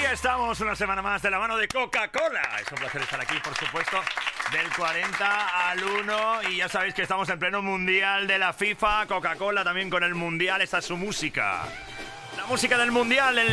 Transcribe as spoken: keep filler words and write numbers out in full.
estamos una semana más de la mano de Coca-Cola. Es un placer estar aquí, por supuesto, del cuarenta al uno. Y ya sabéis que estamos en pleno mundial de la FIFA. Coca-Cola también con el mundial. Esta es su música. La música del mundial. El